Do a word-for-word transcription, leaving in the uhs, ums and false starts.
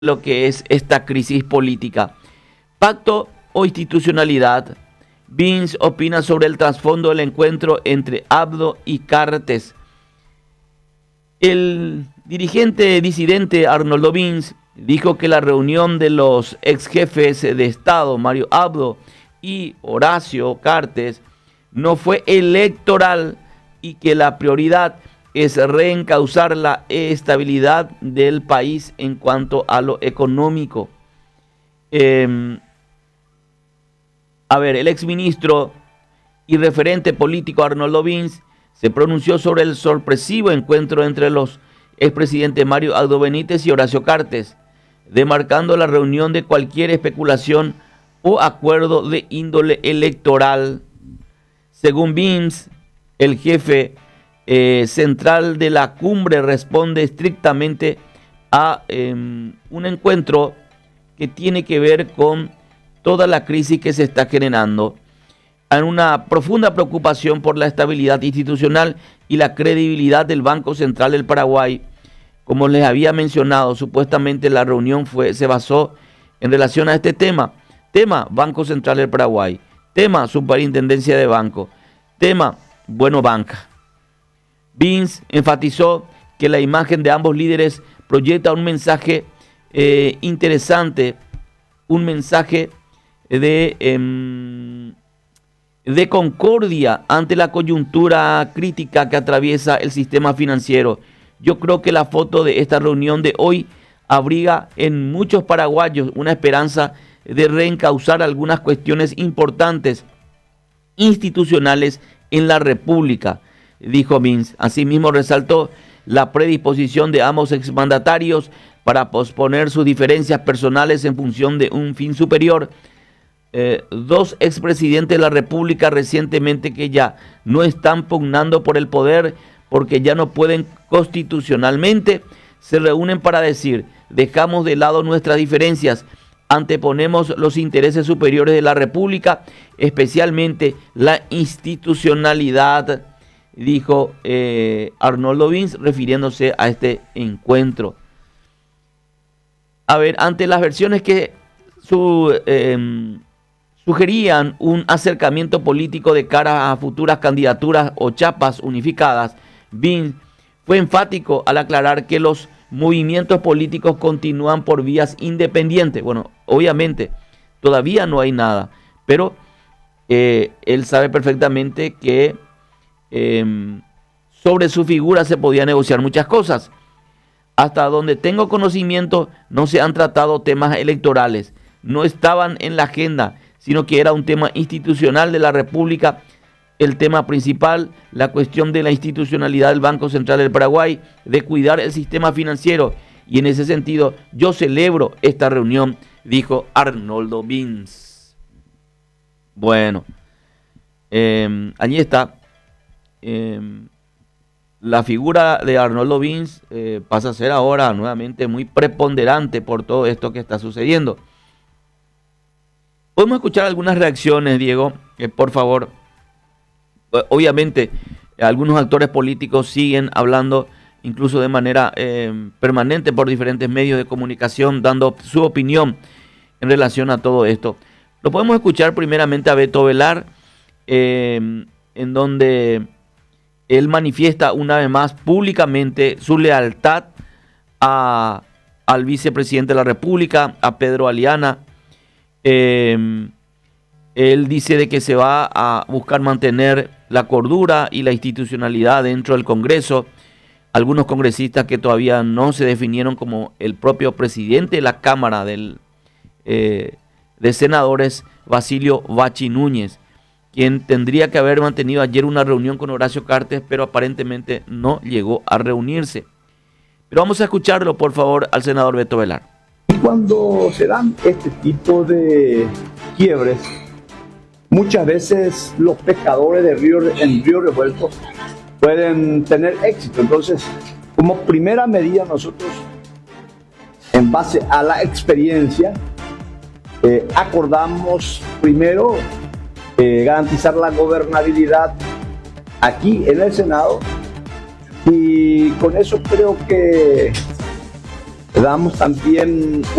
lo que es esta crisis política. Pacto o institucionalidad. Vince opina sobre el trasfondo del encuentro entre Abdo y Cartes. El dirigente disidente Arnoldo Vince dijo que la reunión de los ex jefes de Estado, Mario Abdo y Horacio Cartes, no fue electoral y que la prioridad es reencauzar la estabilidad del país en cuanto a lo económico. Eh, a ver, el exministro y referente político Arnoldo Vince se pronunció sobre el sorpresivo encuentro entre los expresidentes Mario Abdo Benítez y Horacio Cartes, demarcando la reunión de cualquier especulación o acuerdo de índole electoral. Según Vince, el jefe eh, central de la cumbre responde estrictamente a eh, un encuentro que tiene que ver con toda la crisis que se está generando, en una profunda preocupación por la estabilidad institucional y la credibilidad del Banco Central del Paraguay. Como les había mencionado, supuestamente la reunión fue, se basó en relación a este tema. Tema, Banco Central del Paraguay. Tema, Superintendencia de Banco. Tema, Bueno Banca. Vince enfatizó que la imagen de ambos líderes proyecta un mensaje eh, interesante, un mensaje de, eh, de concordia ante la coyuntura crítica que atraviesa el sistema financiero. Yo creo que la foto de esta reunión de hoy abriga en muchos paraguayos una esperanza de reencauzar algunas cuestiones importantes institucionales en la República, dijo Vince. Asimismo resaltó la predisposición de ambos exmandatarios para posponer sus diferencias personales en función de un fin superior. Eh, dos expresidentes de la República recientemente que ya no están pugnando por el poder porque ya no pueden constitucionalmente, se reúnen para decir: dejamos de lado nuestras diferencias, anteponemos los intereses superiores de la República, especialmente la institucionalidad, dijo eh, Arnoldo Vince, refiriéndose a este encuentro. A ver, ante las versiones que su, eh, sugerían un acercamiento político de cara a futuras candidaturas o chapas unificadas, Vince fue enfático al aclarar que los movimientos políticos continúan por vías independientes. Bueno, obviamente todavía no hay nada, pero eh, él sabe perfectamente que eh, sobre su figura se podía negociar muchas cosas. Hasta donde tengo conocimiento, no se han tratado temas electorales, no estaban en la agenda, sino que era un tema institucional de la República. El tema principal, la cuestión de la institucionalidad del Banco Central del Paraguay, de cuidar el sistema financiero. Y en ese sentido, yo celebro esta reunión, dijo Arnoldo Vince. Bueno, eh, allí está. Eh, la figura de Arnoldo Vince eh, pasa a ser ahora nuevamente muy preponderante por todo esto que está sucediendo. Podemos escuchar algunas reacciones, Diego, eh, por favor. Obviamente, algunos actores políticos siguen hablando incluso de manera eh, permanente por diferentes medios de comunicación, dando su opinión en relación a todo esto. Lo podemos escuchar primeramente a Beto Velar, eh, en donde él manifiesta una vez más públicamente su lealtad a, al vicepresidente de la República, a Pedro Aliana. Eh, él dice de que se va a buscar mantener la cordura y la institucionalidad dentro del Congreso. Algunos congresistas que todavía no se definieron, como el propio presidente de la Cámara del, eh, de Senadores, Basilio Bachi Núñez, quien tendría que haber mantenido ayer una reunión con Horacio Cartes, pero aparentemente no llegó a reunirse. Pero vamos a escucharlo, por favor, al senador Beto Velar. Cuando se dan este tipo de quiebres, muchas veces los pescadores de río, en río revuelto pueden tener éxito. Entonces, como primera medida, nosotros, en base a la experiencia, eh, acordamos primero eh, garantizar la gobernabilidad aquí en el Senado, y con eso creo que Le damos también